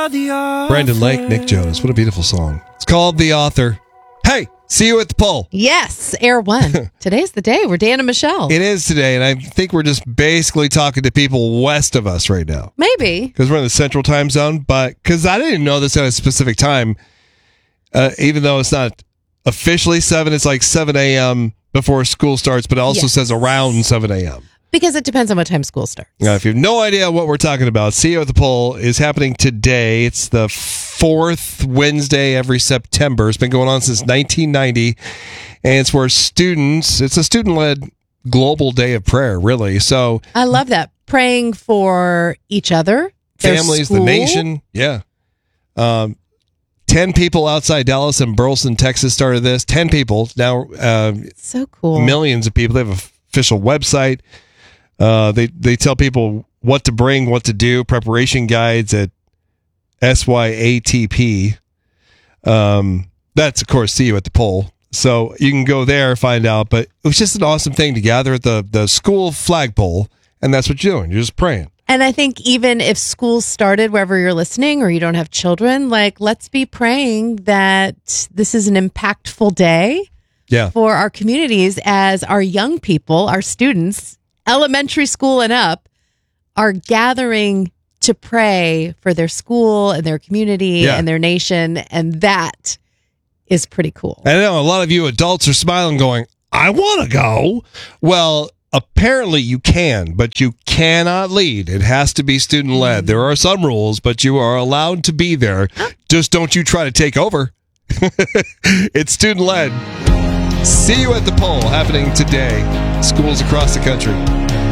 Brandon Lake, Nick Jonas. What a beautiful song. It's called The Author. Hey, see you at the poll. Yes, Air One. Today's the day. We're Dan and Michelle. It is today, and I think we're just basically talking to people west of us right now. Maybe. Because we're in the central time zone, but because I didn't know this at a specific time, even though it's not officially 7, it's like 7 a.m. before school starts, but it also says around 7 a.m. Because it depends on what time school starts. Now, if you have no idea what we're talking about, See You at the Poll is happening today. It's the 4th Wednesday every September. It's been going on since 1990, and it's where it's a student-led global day of prayer, really. So I love that. Praying for each other, their families, school. the nation. Yeah. 10 people outside Dallas and Burleson, Texas started this. 10 people. Now, so cool. Millions of people. They have an official website. They tell people what to bring, what to do, preparation guides at SYATP. That's, of course, See You at the Poll. So you can go there, find out. But it was just an awesome thing to gather at the school flagpole, and that's what you're doing. You're just praying. And I think even if school started wherever you're listening or you don't have children, like, let's be praying that this is an impactful day for our communities as our young people, our students, elementary school and up, are gathering to pray for their school and their community and their nation. And that is pretty cool. I know a lot of you adults are smiling going, I want to go. Well, apparently you can, but you cannot lead. It has to be student-led. There are some rules, but you are allowed to be there. Just don't you try to take over. It's student-led. See You at the Poll happening today. Schools across the country.